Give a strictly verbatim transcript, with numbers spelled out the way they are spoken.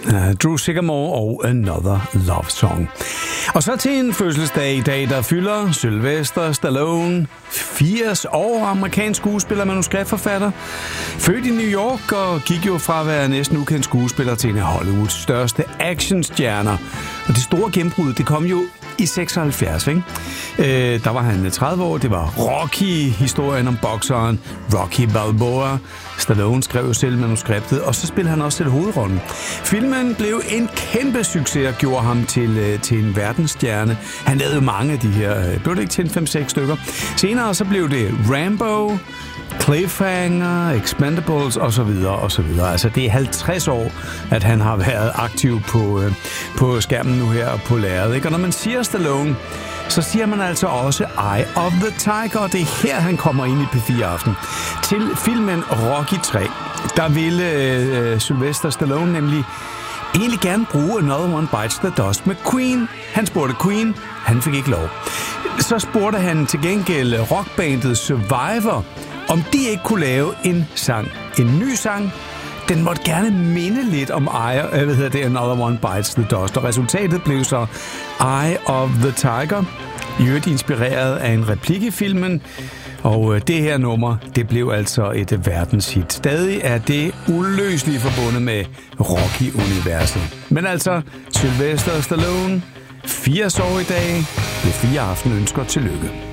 Uh, Drew Sycamore og Another Love Song. Og så til en fødselsdag i dag, der fylder Sylvester Stallone firs år, amerikansk skuespiller og manuskriptforfatter. Født i New York og gik jo fra at være næsten ukendt skuespiller til en af Hollywoods største actionstjerner. Og det store gennembrud, det kom jo i seksoghalvfjerds, ikke? Øh, der var han tredive år. Det var Rocky, historien om bokseren Rocky Balboa. Stallone skrev jo selv manuskriptet, og så spillede han også selv hovedrollen. Filmen blev en kæmpe succes og gjorde ham til, til en verdensstjerne. Han lavede mange af de her, blev det ikke til fem seks stykker. Senere så blev det Rambo, Cliffhanger, Expendables og så videre og så videre. Altså det er halvtreds år, at han har været aktiv på, øh, på skærmen nu her på lærredet, ikke? Og når man siger Stallone, så siger man altså også Eye of the Tiger, og det er her, han kommer ind i P fire Aften. Til filmen Rocky tre, der ville øh, Sylvester Stallone nemlig egentlig gerne bruge Another One Bites the Dust med Queen. Han spurgte Queen, han fik ikke lov. Så spurgte han til gengæld rockbandet Survivor, om de ikke kunne lave en sang, en ny sang. Den måtte gerne minde lidt om Eye, hvad hedder det, Another One Bites the Dust, og resultatet blev så Eye of the Tiger, i øvrigt inspireret af en replik i filmen, og det her nummer, det blev altså et verdenshit. Stadig er det uløseligt forbundet med Rocky-universet. Men altså, Sylvester Stallone, firs år i dag, P fire Aften ønsker tillykke.